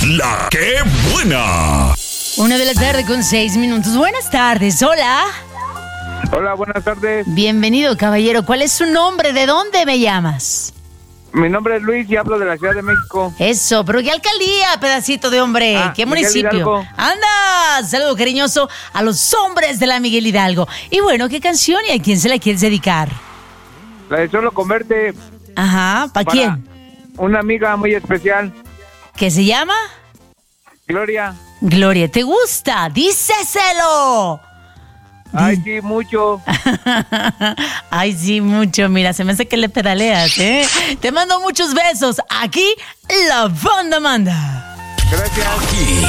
La que buena. 1:06 Buenas tardes, hola. Hola, buenas tardes. Bienvenido, caballero. ¿Cuál es su nombre? ¿De dónde me llamas? Mi nombre es Luis y hablo de la Ciudad de México. Eso, pero ¿qué alcaldía, pedacito de hombre? ¿Qué Miguel municipio? Hidalgo. ¡Anda! Saludo cariñoso a los hombres de la Miguel Hidalgo. Y bueno, ¿qué canción y a quién se la quieres dedicar? La de Solo con Verte. Ajá, ¿para quién? Una amiga muy especial, ¿Qué se llama? Gloria. Gloria, ¿te gusta? ¡Díceselo! Ay, sí, mucho. Ay, sí, mucho. Mira, se me hace que le pedaleas, ¿eh? Te mando muchos besos. Aquí, la banda manda. Gracias. Aquí